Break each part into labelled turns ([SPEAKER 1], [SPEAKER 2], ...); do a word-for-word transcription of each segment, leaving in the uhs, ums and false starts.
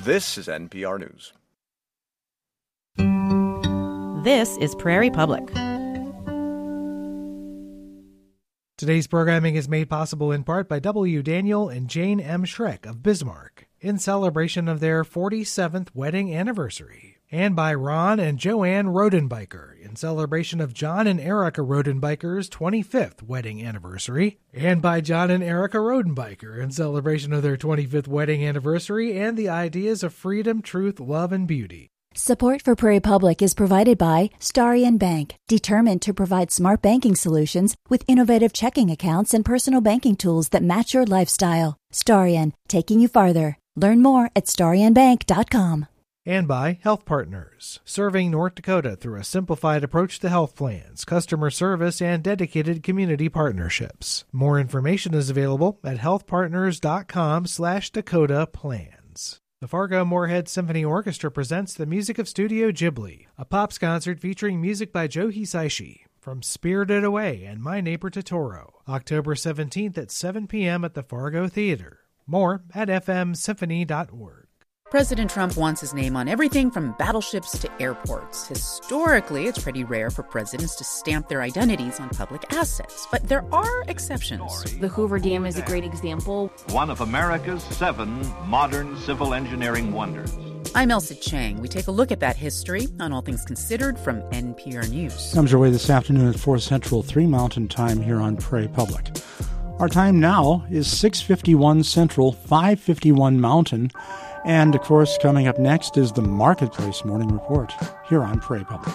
[SPEAKER 1] This is N P R News.
[SPEAKER 2] This is Prairie Public.
[SPEAKER 3] Today's programming is made possible in part by W. Daniel and Jane M. Schreck of Bismarck in celebration of their forty-seventh wedding anniversary, and by Ron and Joanne Rodenbiker in celebration of John and Erica Rodenbiker's twenty-fifth wedding anniversary, and by John and Erica Rodenbiker in celebration of their twenty-fifth wedding anniversary and the ideas of freedom, truth, love, and beauty.
[SPEAKER 4] Support for Prairie Public is provided by Starion Bank, determined to provide smart banking solutions with innovative checking accounts and personal banking tools that match your lifestyle. Starion, taking you farther. Learn more at starion bank dot com.
[SPEAKER 3] And by Health Partners, serving North Dakota through a simplified approach to health plans, customer service, and dedicated community partnerships. More information is available at healthpartners.com slash Dakota plans. The Fargo-Moorhead Symphony Orchestra presents the music of Studio Ghibli, a Pops concert featuring music by Joe Hisaishi from Spirited Away and My Neighbor Totoro, October seventeenth at seven p.m. at the Fargo Theater. More at f m symphony dot org.
[SPEAKER 5] President Trump wants his name on everything from battleships to airports. Historically, it's pretty rare for presidents to stamp their identities on public assets, but there are exceptions.
[SPEAKER 6] The Hoover Dam is a great example.
[SPEAKER 7] One of America's seven modern civil engineering wonders.
[SPEAKER 5] I'm Elsa Chang. We take a look at that history on All Things Considered from N P R News.
[SPEAKER 8] Comes your way this afternoon at four Central, three Mountain Time here on Prairie Public. Our time now is six fifty-one Central, five fifty-one Mountain. And, of course, coming up next is the Marketplace Morning Report here on Prairie Public.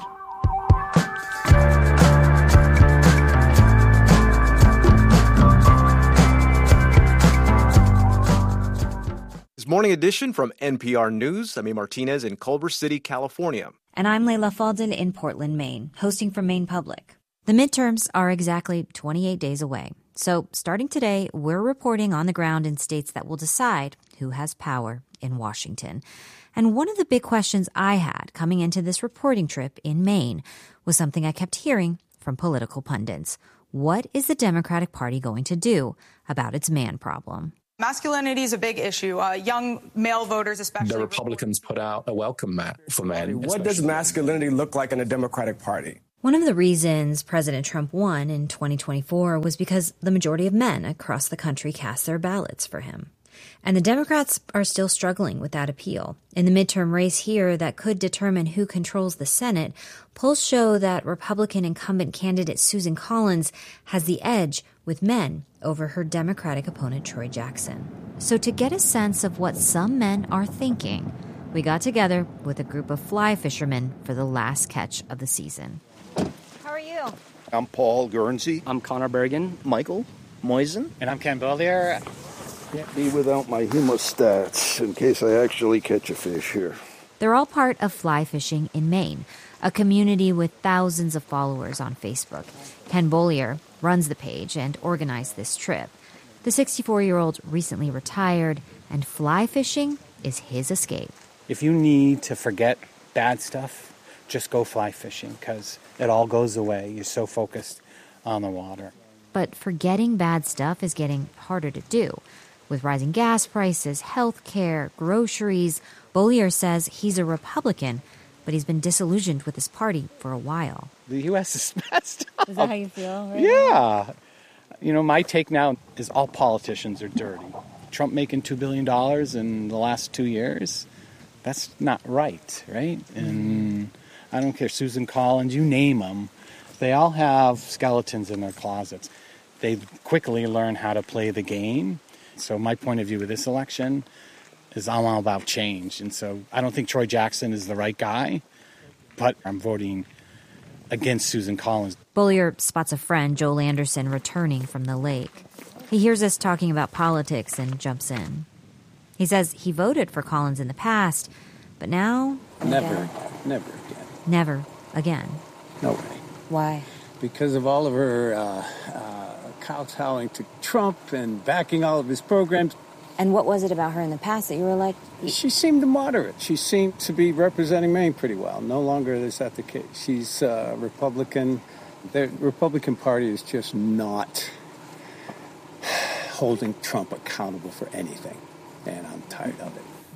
[SPEAKER 1] This morning edition from N P R News. I'm E. Martinez in Culver City, California.
[SPEAKER 9] And I'm Layla Faldin in Portland, Maine, hosting from Maine Public. The midterms are exactly twenty-eight days away. So starting today, we're reporting on the ground in states that will decide who has power in Washington. And one of the big questions I had coming into this reporting trip in Maine was something I kept hearing from political pundits. What is the Democratic Party going to do about its man problem?
[SPEAKER 10] Masculinity is a big issue. Uh, young male voters, especially.
[SPEAKER 11] The Republicans put out a welcome mat for men.
[SPEAKER 12] What does masculinity look like in the Democratic Party?
[SPEAKER 9] One of the reasons President Trump won in twenty twenty-four was because the majority of men across the country cast their ballots for him. And the Democrats are still struggling with that appeal. In the midterm race here that could determine who controls the Senate, polls show that Republican incumbent candidate Susan Collins has the edge with men over her Democratic opponent Troy Jackson. So to get a sense of what some men are thinking, we got together with a group of fly fishermen for the last catch of the season.
[SPEAKER 13] How are you?
[SPEAKER 14] I'm Paul Guernsey.
[SPEAKER 15] I'm Connor Bergen.
[SPEAKER 16] Michael Moisen.
[SPEAKER 17] And I'm Ken Bollier.
[SPEAKER 14] Can't be without my hemostats in case I actually catch a fish here.
[SPEAKER 9] They're all part of fly fishing in Maine, a community with thousands of followers on Facebook. Ken Bollier runs the page and organized this trip. The sixty-four-year-old recently retired, and fly fishing is his escape.
[SPEAKER 17] If you need to forget bad stuff, just go fly fishing because it all goes away. You're so focused on the water.
[SPEAKER 9] But forgetting bad stuff is getting harder to do. With rising gas prices, health care, groceries, Bollier says he's a Republican, but he's been disillusioned with his party for a while.
[SPEAKER 17] The U S is messed up.
[SPEAKER 13] Is that how you feel? Right
[SPEAKER 17] yeah. Now? You know, my take now is all politicians are dirty. Trump making two billion dollars in the last two years, that's not right, right? And mm-hmm. I don't care, Susan Collins, you name them, they all have skeletons in their closets. They quickly learn how to play the game. So my point of view with this election is I'm all about change. And so I don't think Troy Jackson is the right guy, but I'm voting against Susan Collins.
[SPEAKER 9] Bollier spots a friend, Joel Anderson, returning from the lake. He hears us talking about politics and jumps in. He says he voted for Collins in the past, but now...
[SPEAKER 18] Never, yeah. never again.
[SPEAKER 9] Never again.
[SPEAKER 18] No way.
[SPEAKER 13] Why?
[SPEAKER 18] Because of all of her... Uh, uh, kowtowing to Trump and backing all of his programs.
[SPEAKER 13] And what was it about her in the past that you were like...
[SPEAKER 18] She seemed moderate. She seemed to be representing Maine pretty well. No longer is that the case. She's uh, Republican. The Republican Party is just not holding Trump accountable for anything. And I'm tired of it.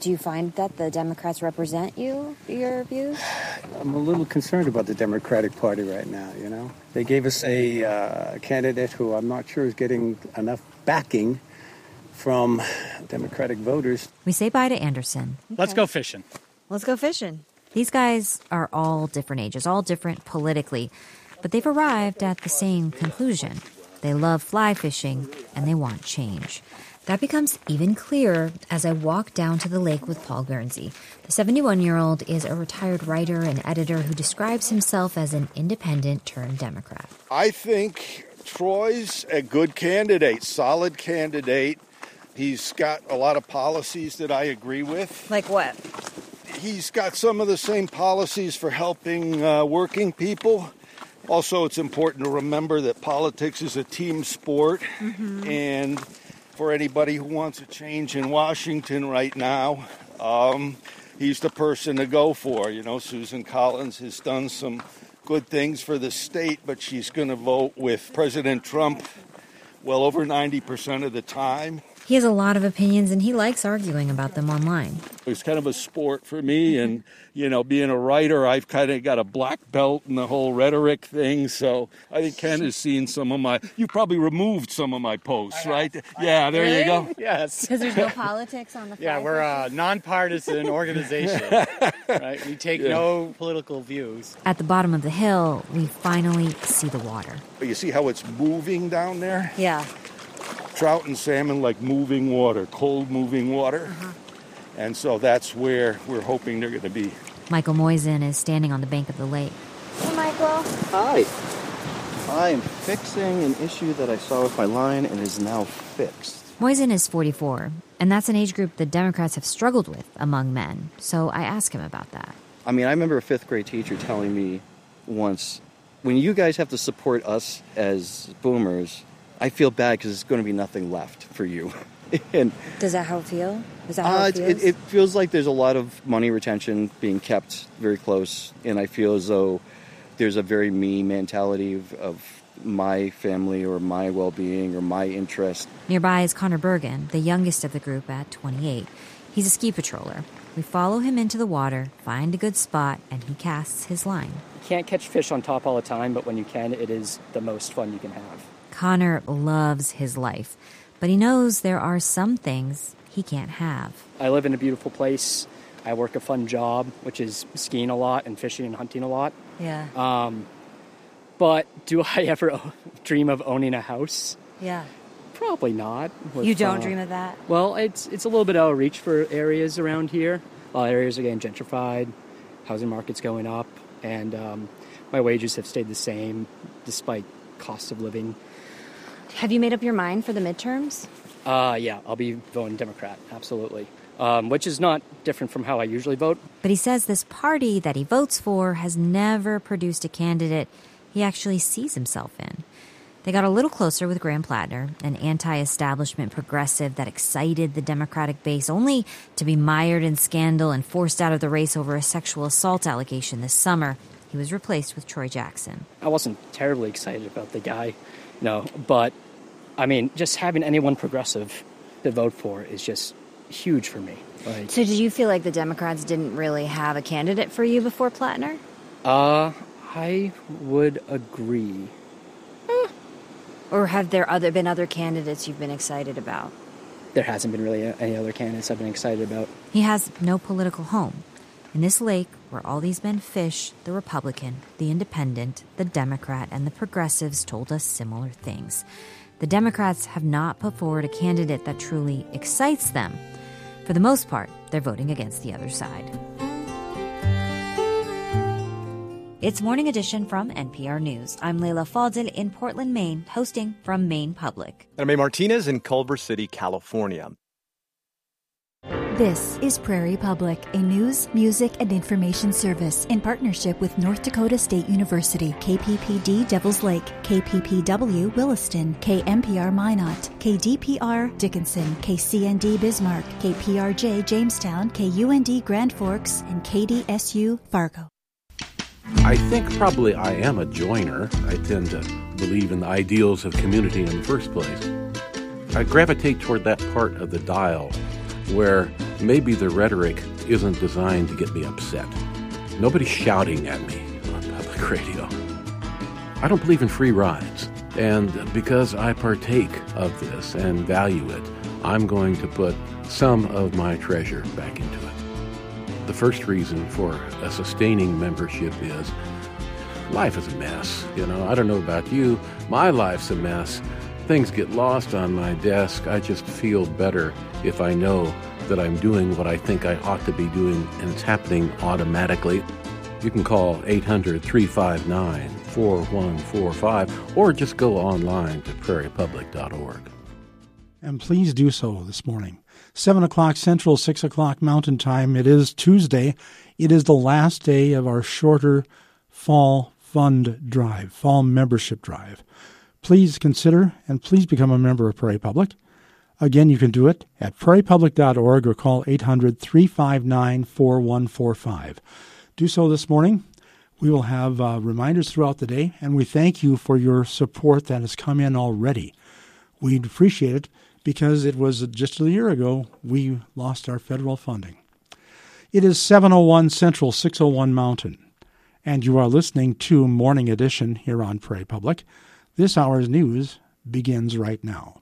[SPEAKER 13] Do you find that the Democrats represent you, your views?
[SPEAKER 18] I'm a little concerned about the Democratic Party right now, you know. They gave us a uh, candidate who I'm not sure is getting enough backing from Democratic voters.
[SPEAKER 9] We say bye to Anderson.
[SPEAKER 17] Okay. Let's go fishing.
[SPEAKER 9] Let's go fishing. These guys are all different ages, all different politically, but they've arrived at the same conclusion. They love fly fishing, and they want change. That becomes even clearer as I walk down to the lake with Paul Guernsey. The seventy-one-year-old is a retired writer and editor who describes himself as an independent-turned-Democrat.
[SPEAKER 14] I think Troy's a good candidate, solid candidate. He's got a lot of policies that I agree with.
[SPEAKER 13] Like what?
[SPEAKER 14] He's got some of the same policies for helping uh, working people. Also, it's important to remember that politics is a team sport, mm-hmm. and for anybody who wants a change in Washington right now, um, he's the person to go for. You know, Susan Collins has done some good things for the state, but she's going to vote with President Trump well over ninety percent of the time.
[SPEAKER 9] He has a lot of opinions, and he likes arguing about them online.
[SPEAKER 14] It's kind of a sport for me, and, you know, being a writer, I've kind of got a black belt in the whole rhetoric thing, so I think Ken has seen some of my... You probably removed some of my posts, right? Yeah, there
[SPEAKER 17] really?
[SPEAKER 14] you go.
[SPEAKER 17] Yes.
[SPEAKER 13] Because there's no politics on the
[SPEAKER 17] Yeah, we're a nonpartisan organization, right? We take yeah. no political views.
[SPEAKER 9] At the bottom of the hill, we finally see the water.
[SPEAKER 14] You see how it's moving down there?
[SPEAKER 13] Yeah.
[SPEAKER 14] Trout and salmon like moving water, cold moving water. Uh-huh. And so that's where we're hoping they're going to be.
[SPEAKER 9] Michael Moisen is standing on the bank of the lake.
[SPEAKER 13] Hey, Michael.
[SPEAKER 15] Hi. I am fixing an issue that I saw with my line and is now fixed.
[SPEAKER 9] Moisen is forty-four, and that's an age group the Democrats have struggled with among men. So I ask him about that.
[SPEAKER 15] I mean, I remember a fifth grade teacher telling me once, when you guys have to support us as boomers, I feel bad because there's going to be nothing left for you. and
[SPEAKER 13] Does that how it feel? Is that how
[SPEAKER 15] uh,
[SPEAKER 13] it feels?
[SPEAKER 15] It, it feels like there's a lot of money retention being kept very close, and I feel as though there's a very me mentality of, of my family or my well-being or my interest.
[SPEAKER 9] Nearby is Connor Bergen, the youngest of the group at twenty-eight. He's a ski patroller. We follow him into the water, find a good spot, and he casts his line.
[SPEAKER 16] You can't catch fish on top all the time, but when you can, it is the most fun you can have.
[SPEAKER 9] Connor loves his life, but he knows there are some things he can't have.
[SPEAKER 16] I live in a beautiful place. I work a fun job, which is skiing a lot and fishing and hunting a lot.
[SPEAKER 13] Yeah.
[SPEAKER 16] Um, but do I ever dream of owning a house?
[SPEAKER 13] Yeah.
[SPEAKER 16] Probably not. With,
[SPEAKER 13] you don't
[SPEAKER 16] uh,
[SPEAKER 13] dream of that?
[SPEAKER 16] Well, it's it's a little bit out of reach for areas around here. A lot of areas are getting gentrified, housing market's going up, and um, my wages have stayed the same despite cost of living.
[SPEAKER 13] Have you made up your mind for the midterms?
[SPEAKER 16] Uh, yeah, I'll be voting Democrat, absolutely. Um, which is not different from how I usually vote.
[SPEAKER 9] But he says this party that he votes for has never produced a candidate he actually sees himself in. They got a little closer with Graham Plattner, an anti-establishment progressive that excited the Democratic base, only to be mired in scandal and forced out of the race over a sexual assault allegation this summer. He was replaced with Troy Jackson.
[SPEAKER 16] I wasn't terribly excited about the guy, no, but, I mean, just having anyone progressive to vote for is just huge for me. Like,
[SPEAKER 13] so did you feel like the Democrats didn't really have a candidate for you before Plattner?
[SPEAKER 16] Uh, I would agree.
[SPEAKER 13] Eh. Or have there other been other candidates you've been excited about?
[SPEAKER 16] There hasn't been really any other candidates I've been excited about.
[SPEAKER 9] He has no political home. In this lake where all these men fish, the Republican, the Independent, the Democrat, and the progressives told us similar things. The Democrats have not put forward a candidate that truly excites them. For the most part, they're voting against the other side. It's Morning Edition from N P R News. I'm Leila Fadel in Portland, Maine, hosting from Maine Public.
[SPEAKER 1] And I'm A. Martinez in Culver City, California.
[SPEAKER 4] This is Prairie Public, a news, music, and information service in partnership with North Dakota State University, K P P D Devils Lake, K P P W Williston, K M P R Minot, K D P R Dickinson, K C N D Bismarck, K P R J Jamestown, K U N D Grand Forks, and K D S U Fargo.
[SPEAKER 19] I think probably I am a joiner. I tend to believe in the ideals of community in the first place. I gravitate toward that part of the dial where maybe the rhetoric isn't designed to get me upset. Nobody's shouting at me on public radio. I don't believe in free rides, and because I partake of this and value it, I'm going to put some of my treasure back into it. The first reason for a sustaining membership is life is a mess. You know, I don't know about you. My life's a mess. Things get lost on my desk. I just feel better if I know that I'm doing what I think I ought to be doing and it's happening automatically. You can call eight hundred, three five nine, four one four five or just go online to prairie public dot org.
[SPEAKER 8] And please do so this morning. seven o'clock Central, six o'clock Mountain Time. It is Tuesday. It is the last day of our shorter fall fund drive, fall membership drive. Please consider and please become a member of Prairie Public. Again, you can do it at prairie public dot org or call eight hundred, three five nine, four one four five. Do so this morning. We will have uh, reminders throughout the day, and we thank you for your support that has come in already. We'd appreciate it because it was just a year ago we lost our federal funding. It is seven oh one Central, six oh one Mountain, and you are listening to Morning Edition here on Prairie Public. This hour's news begins right now.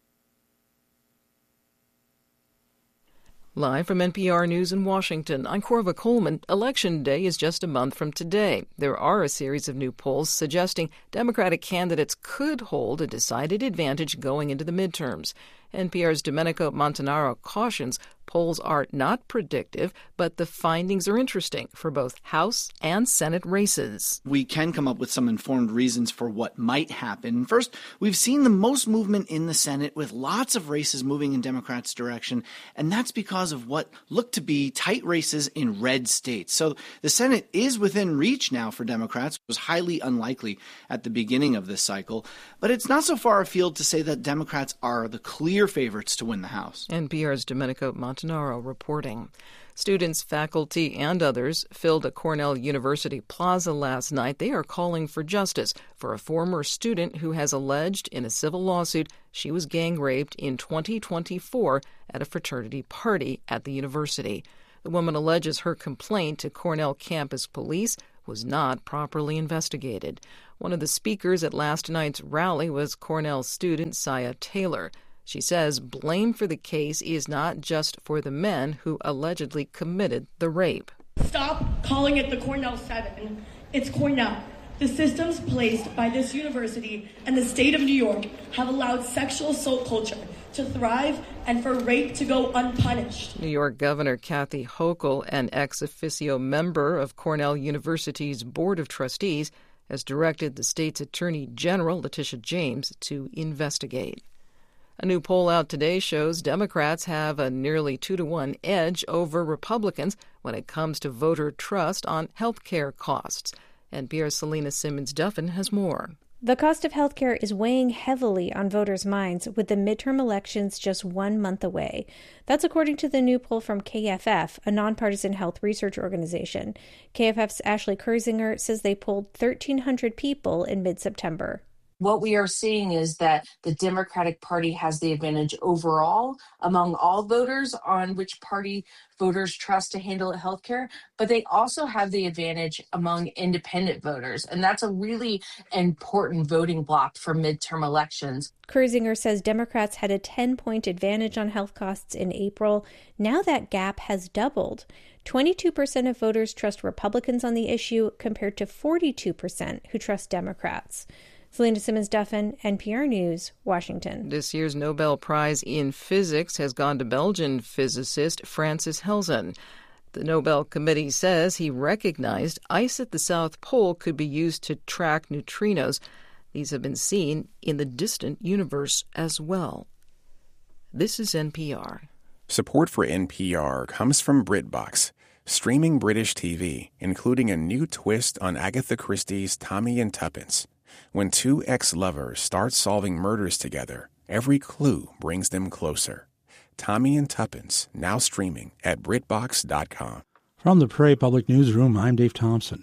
[SPEAKER 20] Live from N P R News in Washington, I'm Corva Coleman. Election Day is just a month from today. There are a series of new polls suggesting Democratic candidates could hold a decided advantage going into the midterms. N P R's Domenico Montanaro cautions polls are not predictive, but the findings are interesting for both House and Senate races.
[SPEAKER 21] We can come up with some informed reasons for what might happen. First, we've seen the most movement in the Senate with lots of races moving in Democrats' direction, and that's because of what look to be tight races in red states. So the Senate is within reach now for Democrats. It was highly unlikely at the beginning of this cycle, but it's not so far afield to say that Democrats are the clear favorites to win the House.
[SPEAKER 20] N P R's Domenico Montanaro reporting. Students, faculty, and others filled a Cornell University plaza last night. They are calling for justice for a former student who has alleged in a civil lawsuit she was gang raped in twenty twenty-four at a fraternity party at the university. The woman alleges her complaint to Cornell campus police was not properly investigated. One of the speakers at last night's rally was Cornell student Saya Taylor. She says blame for the case is not just for the men who allegedly committed the rape.
[SPEAKER 22] Stop calling it the Cornell Seven. It's Cornell. The systems placed by this university and the state of New York have allowed sexual assault culture to thrive and for rape to go unpunished.
[SPEAKER 20] New York Governor Kathy Hochul, an ex officio member of Cornell University's Board of Trustees, has directed the state's Attorney General, Letitia James, to investigate. A new poll out today shows Democrats have a nearly two to one edge over Republicans when it comes to voter trust on health care costs. N P R's Selena Simmons-Duffin has more.
[SPEAKER 23] The cost of health care is weighing heavily on voters' minds with the midterm elections just one month away. That's according to the new poll from K F F, a nonpartisan health research organization. K F F's Ashley Kurzinger says they polled thirteen hundred people in mid-September.
[SPEAKER 24] What we are seeing is that the Democratic Party has the advantage overall among all voters on which party voters trust to handle healthcare, but they also have the advantage among independent voters. And that's a really important voting block for midterm elections.
[SPEAKER 23] Kurzinger says Democrats had a ten-point advantage on health costs in April. Now that gap has doubled. twenty-two percent of voters trust Republicans on the issue compared to forty-two percent who trust Democrats. Selena Simmons-Duffin, N P R News, Washington.
[SPEAKER 20] This year's Nobel Prize in Physics has gone to Belgian physicist Francis Helsen. The Nobel Committee says he recognized ice at the South Pole could be used to track neutrinos. These have been seen in the distant universe as well. This is N P R.
[SPEAKER 25] Support for N P R comes from BritBox, streaming British T V, including a new twist on Agatha Christie's Tommy and Tuppence. When two ex-lovers start solving murders together, every clue brings them closer. Tommy and Tuppence, now streaming at Brit Box dot com.
[SPEAKER 8] From the Prairie Public Newsroom, I'm Dave Thompson.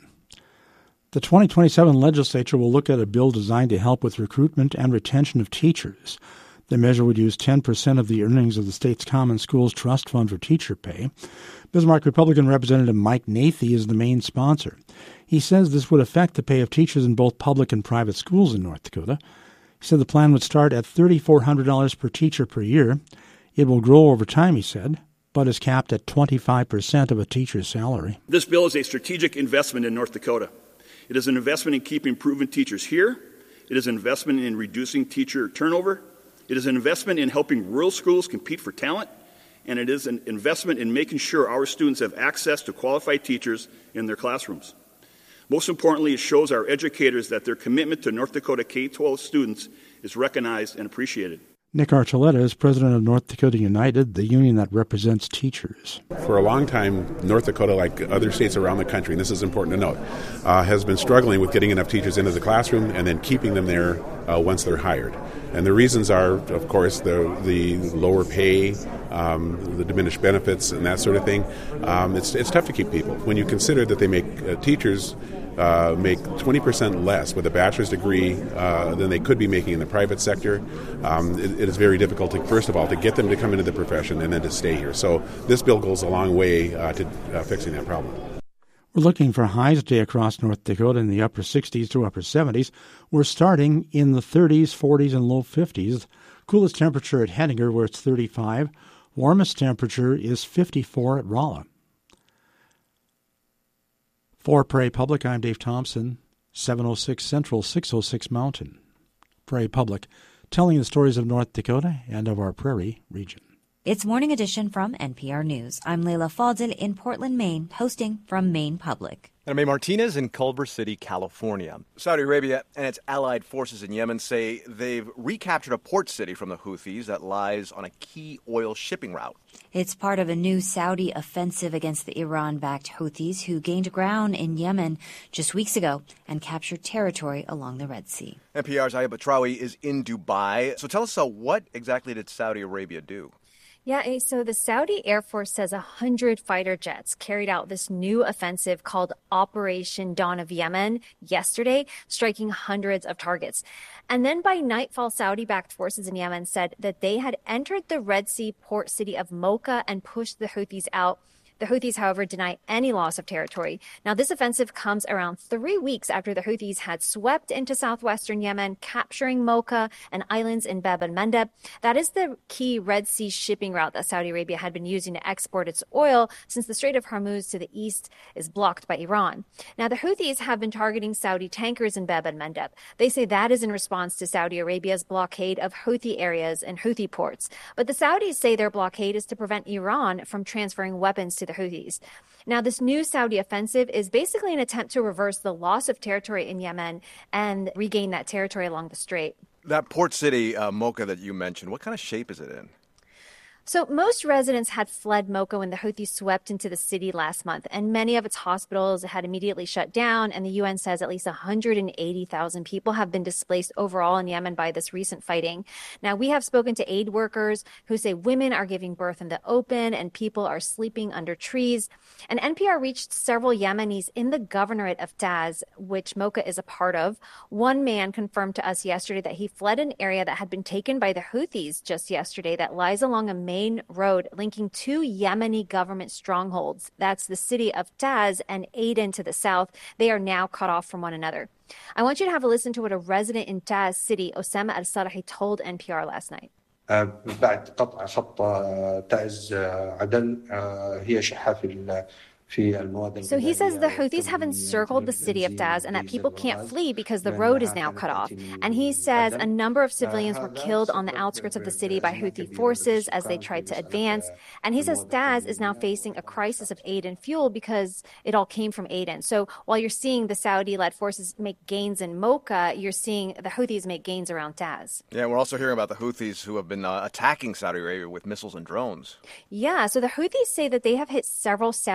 [SPEAKER 8] The twenty twenty-seven legislature will look at a bill designed to help with recruitment and retention of teachers. The measure would use ten percent of the earnings of the state's Common Schools Trust Fund for teacher pay. Bismarck Republican Representative Mike Nathy is the main sponsor. He says this would affect the pay of teachers in both public and private schools in North Dakota. He said the plan would start at three thousand four hundred dollars per teacher per year. It will grow over time, he said, but is capped at twenty-five percent of a teacher's salary.
[SPEAKER 2] This bill is a strategic investment in North Dakota. It is an investment in keeping proven teachers here. It is an investment in reducing teacher turnover. It is an investment in helping rural schools compete for talent. And it is an investment in making sure our students have access to qualified teachers in their classrooms. Most importantly, it shows our educators that their commitment to North Dakota K twelve students is recognized and appreciated.
[SPEAKER 8] Nick Archuleta is president of North Dakota United, the union that represents teachers.
[SPEAKER 3] For a long time, North Dakota, like other states around the country, and this is important to note, uh, has been struggling with getting enough teachers into the classroom and then keeping them there uh, once they're hired. And the reasons are, of course, the the lower pay, um, the diminished benefits, and that sort of thing. Um, it's it's tough to keep people. When you consider that they make uh, teachers uh, make twenty percent less with a bachelor's degree uh, than they could be making in the private sector, um, it, it is very difficult, to, first of all, to get them to come into the profession and then to stay here. So this bill goes a long way uh, to uh, fixing that problem.
[SPEAKER 8] We're looking for highs today across North Dakota in the upper sixties to upper seventies. We're starting in the thirties, forties, and low fifties. Coolest temperature at Hettinger, where it's thirty-five. Warmest temperature is fifty-four at Rolla. For Prairie Public, I'm Dave Thompson, seven oh six Central, six oh six Mountain. Prairie Public, telling the stories of North Dakota and of our prairie region.
[SPEAKER 9] It's Morning Edition from N P R News. I'm Leila Fadel in Portland, Maine, hosting from Maine Public.
[SPEAKER 1] And I'm A. Martinez in Culver City, California. Saudi Arabia and its allied forces in Yemen say they've recaptured a port city from the Houthis that lies on a key oil shipping route.
[SPEAKER 9] It's part of a new Saudi offensive against the Iran-backed Houthis, who gained ground in Yemen just weeks ago and captured territory along the Red Sea.
[SPEAKER 1] N P R's Aya Batrawi is in Dubai. So tell us, uh, what exactly did Saudi Arabia do?
[SPEAKER 5] Yeah, so the Saudi Air Force says one hundred fighter jets carried out this new offensive called Operation Dawn of Yemen yesterday, striking hundreds of targets. And then by nightfall, Saudi-backed forces in Yemen said that they had entered the Red Sea port city of Mocha and pushed the Houthis out. The Houthis, however, deny any loss of territory. Now, this offensive comes around three weeks after the Houthis had swept into southwestern Yemen, capturing Mocha and islands in Bab el-Mandeb. That is the key Red Sea shipping route that Saudi Arabia had been using to export its oil, since the Strait of Hormuz to the east is blocked by Iran. Now, the Houthis have been targeting Saudi tankers in Bab el-Mandeb. They say that is in response to Saudi Arabia's blockade of Houthi areas and Houthi ports. But the Saudis say their blockade is to prevent Iran from transferring weapons to the Houthis. Now, this new Saudi offensive is basically an attempt to reverse the loss of territory in Yemen and regain that territory along the strait.
[SPEAKER 1] That port city, uh, Mocha, that you mentioned, what kind of shape is it in?
[SPEAKER 5] So most residents had fled Mocha when the Houthis swept into the city last month, and many of its hospitals had immediately shut down, and the U N says at least one hundred eighty thousand people have been displaced overall in Yemen by this recent fighting. Now, we have spoken to aid workers who say women are giving birth in the open and people are sleeping under trees. And N P R reached several Yemenis in the governorate of Taz, which Mocha is a part of. One man confirmed to us yesterday that he fled an area that had been taken by the Houthis just yesterday that lies along a main road linking two Yemeni government strongholds. That's the city of Taz and Aden to the south. They are now cut off from one another. I want you to have a listen to what a resident in Taz city, Osama Al-Salahi, told N P R last night.
[SPEAKER 6] بعد قطع خط تعز عدن هي شحة في
[SPEAKER 5] So he says the Houthis have encircled the city of Taz and that people can't flee because the road is now cut off. And he says a number of civilians were killed on the outskirts of the city by Houthi forces as they tried to advance. And he says Taz is now facing a crisis of aid and fuel because it all came from Aden. So while you're seeing the Saudi-led forces make gains in Mocha, you're seeing the Houthis make gains around Taz.
[SPEAKER 1] Yeah, we're also hearing about the Houthis who have been uh, attacking Saudi Arabia with missiles and drones.
[SPEAKER 5] Yeah, so the Houthis say that they have hit several Saudi Aramco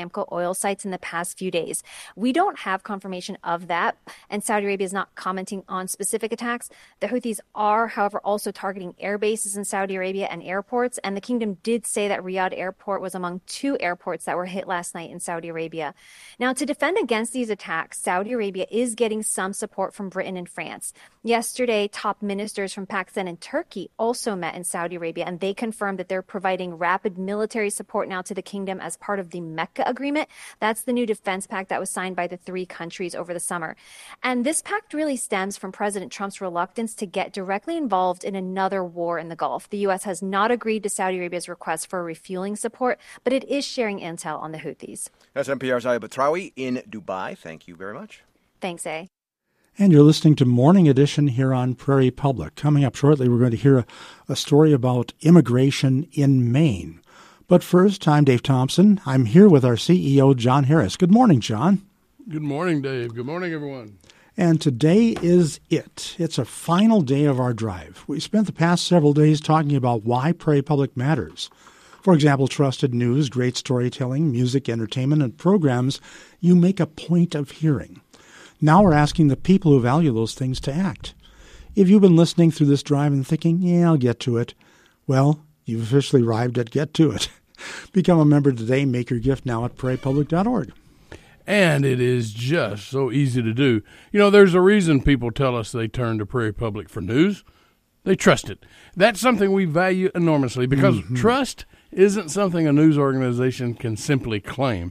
[SPEAKER 5] Aramco oil sites in the past few days. We don't have confirmation of that, and Saudi Arabia is not commenting on specific attacks. The Houthis are, however, also targeting air bases in Saudi Arabia and airports, and the kingdom did say that Riyadh Airport was among two airports that were hit last night in Saudi Arabia. Now, to defend against these attacks, Saudi Arabia is getting some support from Britain and France. Yesterday, top ministers from Pakistan and Turkey also met in Saudi Arabia, and they confirmed that they're providing rapid military support now to the kingdom as part of the Mecca Agreement. That's the new defense pact that was signed by the three countries over the summer. And this pact really stems from President Trump's reluctance to get directly involved in another war in the Gulf. The U S has not agreed to Saudi Arabia's request for refueling support, but it is sharing intel on the Houthis.
[SPEAKER 1] That's N P R's Aya Batrawi in Dubai. Thank you very much.
[SPEAKER 5] Thanks, A.
[SPEAKER 8] And you're listening to Morning Edition here on Prairie Public. Coming up shortly, we're going to hear a, a story about immigration in Maine. But first, I'm Dave Thompson. I'm here with our C E O, John Harris. Good morning, John.
[SPEAKER 7] Good morning, Dave. Good morning, everyone.
[SPEAKER 8] And today is it. It's a final day of our drive. We spent the past several days talking about why Prairie Public matters. For example, trusted news, great storytelling, music, entertainment, and programs you make a point of hearing. Now we're asking the people who value those things to act. If you've been listening through this drive and thinking, yeah, I'll get to it, well, you've officially arrived at Get To It. Become a member today. Make your gift now at prairie public dot org.
[SPEAKER 7] And it is just so easy to do. You know, there's a reason people tell us they turn to Prairie Public for news. They trust it. That's something we value enormously because mm-hmm. trust isn't something a news organization can simply claim.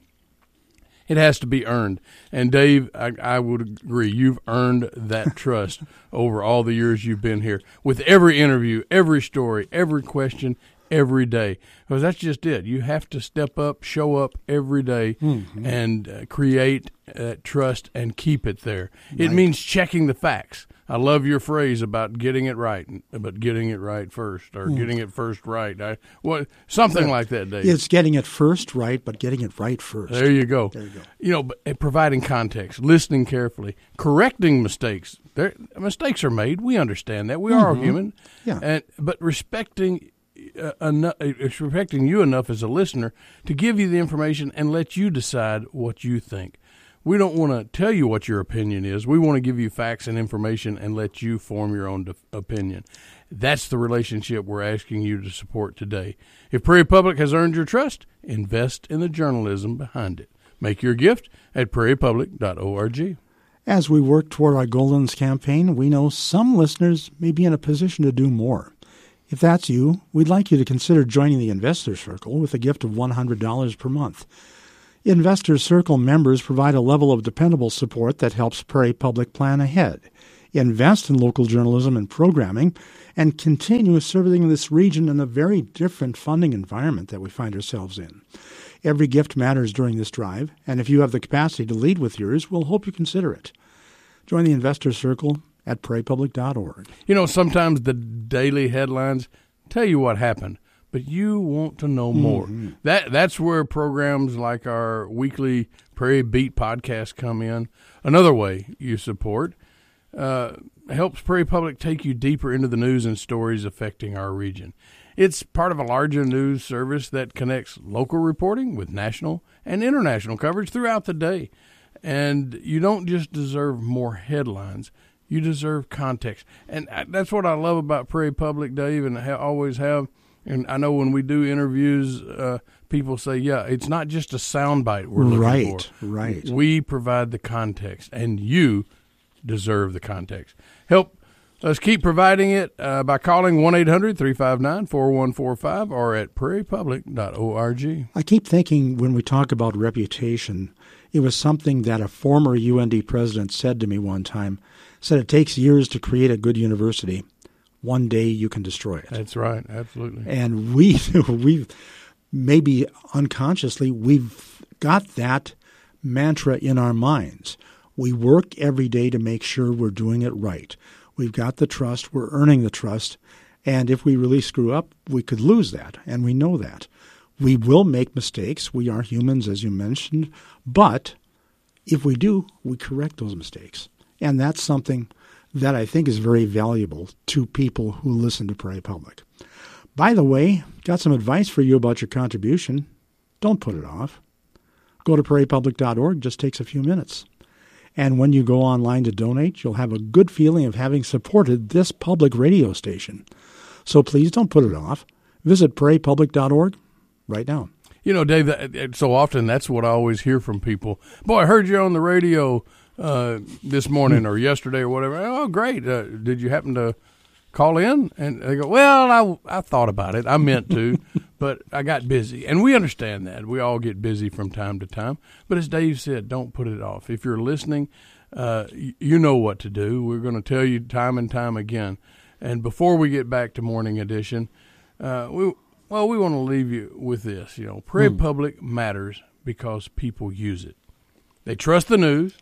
[SPEAKER 7] It has to be earned. And, Dave, I, I would agree. You've earned that trust over all the years you've been here with every interview, every story, every question, every day. Because that's just it. You have to step up, show up every day, mm-hmm. and uh, create uh, trust and keep it there. It right. means checking the facts. I love your phrase about getting it right, but getting it right first, or mm. getting it first right. I, what something yeah. like that, Dave.
[SPEAKER 8] It's getting it first right, but getting it right first.
[SPEAKER 7] There you go.
[SPEAKER 8] There you go.
[SPEAKER 7] You know, but providing context, listening carefully, correcting mistakes. There, mistakes are made. We understand that. We mm-hmm. are human.
[SPEAKER 8] Yeah.
[SPEAKER 7] And but respecting. Uh, enough, respecting you enough as a listener to give you the information and let you decide what you think. We don't want to tell you what your opinion is. We want to give you facts and information and let you form your own de- opinion. That's the relationship we're asking you to support today. If Prairie Public has earned your trust, invest in the journalism behind it. Make your gift at prairie public dot org.
[SPEAKER 8] As we work toward our Goldens campaign, we know some listeners may be in a position to do more. If that's you, we'd like you to consider joining the Investor Circle with a gift of one hundred dollars per month. Investor Circle members provide a level of dependable support that helps Prairie Public plan ahead, invest in local journalism and programming, and continue serving this region in a very different funding environment that we find ourselves in. Every gift matters during this drive, and if you have the capacity to lead with yours, we'll hope you consider it. Join the Investor Circle at prairie public dot org.
[SPEAKER 7] You know, sometimes the daily headlines tell you what happened, but you want to know more. Mm-hmm. That That's where programs like our weekly Prairie Beat podcast come in. Another way you support uh, helps Prairie Public take you deeper into the news and stories affecting our region. It's part of a larger news service that connects local reporting with national and international coverage throughout the day. And you don't just deserve more headlines. You deserve context. And that's what I love about Prairie Public, Dave, and I always have. And I know when we do interviews, uh, people say, yeah, it's not just a soundbite we're looking
[SPEAKER 8] right,
[SPEAKER 7] for.
[SPEAKER 8] Right, right.
[SPEAKER 7] We provide the context, and you deserve the context. Help us keep providing it uh, by calling one eight hundred three five nine four one four five or at prairie public dot org.
[SPEAKER 8] I keep thinking when we talk about reputation, it was something that a former U N D president said to me one time, said it takes years to create a good university. One day you can destroy it.
[SPEAKER 7] That's right, absolutely.
[SPEAKER 8] And we, we've maybe unconsciously, we've got that mantra in our minds. We work every day to make sure we're doing it right. We've got the trust, we're earning the trust, and if we really screw up, we could lose that, and we know that. We will make mistakes. We are humans, as you mentioned, but if we do, we correct those mistakes. And that's something that I think is very valuable to people who listen to Prairie Public. By the way, got some advice for you about your contribution. Don't put it off. Go to prairie public dot org. Just takes a few minutes. And when you go online to donate, you'll have a good feeling of having supported this public radio station. So please don't put it off. Visit prairie public dot org right now.
[SPEAKER 7] You know, Dave, that, so often that's what I always hear from people. Boy, I heard you on the radio uh, this morning or yesterday or whatever. Oh, great. Uh, did you happen to call in? And they go, well, I, I thought about it. I meant to, but I got busy. And we understand that. We all get busy from time to time. But as Dave said, don't put it off. If you're listening, uh, you know what to do. We're going to tell you time and time again. And before we get back to Morning Edition, uh, we well, we want to leave you with this. You know, Prairie hmm. Public matters because people use it. They trust the news.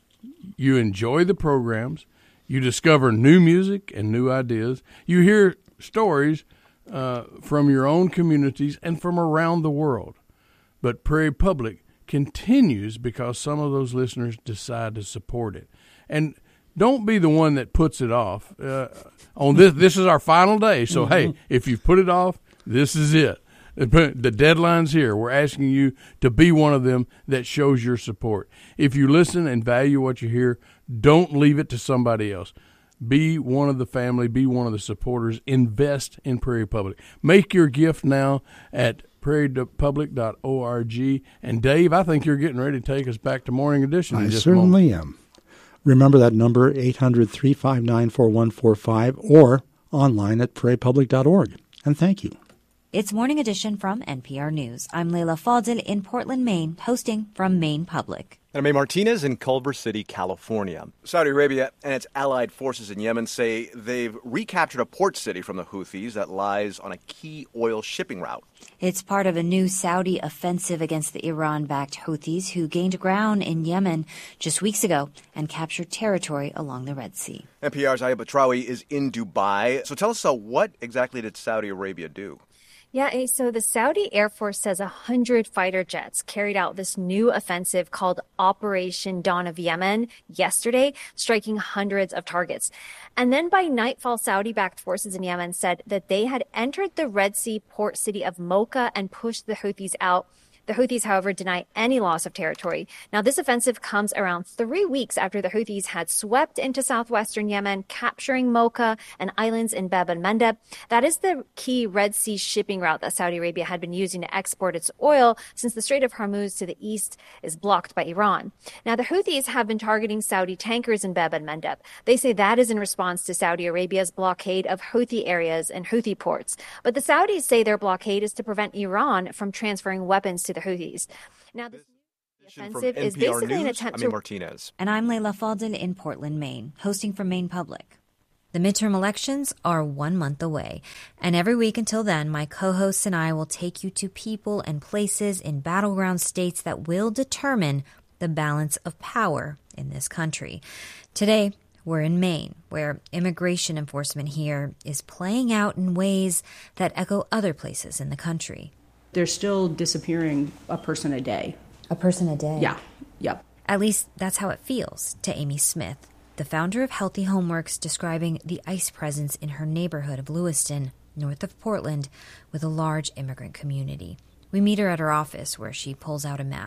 [SPEAKER 7] You enjoy the programs. You discover new music and new ideas. You hear stories uh, from your own communities and from around the world. But Prairie Public continues because some of those listeners decide to support it. And don't be the one that puts it off. Uh, on this, this is our final day. So, mm-hmm. hey, if you've put it off, this is it. The deadline's here. We're asking you to be one of them that shows your support. If you listen and value what you hear, don't leave it to somebody else. Be one of the family. Be one of the supporters. Invest in Prairie Public. Make your gift now at prairie public dot org. And, Dave, I think you're getting ready to take us back to Morning Edition in
[SPEAKER 8] I
[SPEAKER 7] just
[SPEAKER 8] certainly
[SPEAKER 7] a moment.
[SPEAKER 8] am. Remember that number, eight hundred, three five nine, four one four five, or online at prairie public dot org. And thank you.
[SPEAKER 9] It's Morning Edition from N P R News. I'm Leila Fadel in Portland, Maine, hosting from Maine Public.
[SPEAKER 1] And I'm May Martinez in Culver City, California. Saudi Arabia and its allied forces in Yemen say they've recaptured a port city from the Houthis that lies on a key oil shipping route.
[SPEAKER 9] It's part of a new Saudi offensive against the Iran-backed Houthis, who gained ground in Yemen just weeks ago and captured territory along the Red Sea.
[SPEAKER 1] N P R's Aya Batrawi is in Dubai. So tell us, uh, what exactly did Saudi Arabia do?
[SPEAKER 5] Yeah, so the Saudi Air Force says one hundred fighter jets carried out this new offensive called Operation Dawn of Yemen yesterday, striking hundreds of targets. And then by nightfall, Saudi-backed forces in Yemen said that they had entered the Red Sea port city of Mocha and pushed the Houthis out. The Houthis, however, deny any loss of territory. Now, this offensive comes around three weeks after the Houthis had swept into southwestern Yemen, capturing Mocha and islands in Bab el-Mandeb. That is the key Red Sea shipping route that Saudi Arabia had been using to export its oil since the Strait of Hormuz to the east is blocked by Iran. Now, the Houthis have been targeting Saudi tankers in Bab el-Mandeb. They say that is in response to Saudi Arabia's blockade of Houthi areas and Houthi ports. But the Saudis say their blockade is to prevent Iran from transferring weapons to the Houthis. Now, this offensive is basically
[SPEAKER 1] News,
[SPEAKER 5] an attempt
[SPEAKER 1] I'm
[SPEAKER 5] to...
[SPEAKER 1] Martinez.
[SPEAKER 9] And I'm Leila Fadel in Portland, Maine, hosting from Maine Public. The midterm elections are one month away, and every week until then, my co-hosts and I will take you to people and places in battleground states that will determine the balance of power in this country. Today, we're in Maine, where immigration enforcement here is playing out in ways that echo other places in the country.
[SPEAKER 10] They're still disappearing a person a day.
[SPEAKER 9] A person a day?
[SPEAKER 10] Yeah, yep.
[SPEAKER 9] At least that's how it feels to Amy Smith, the founder of Healthy Homeworks, describing the ICE presence in her neighborhood of Lewiston, north of Portland, with a large immigrant community. We meet her at her office, where she pulls out a map.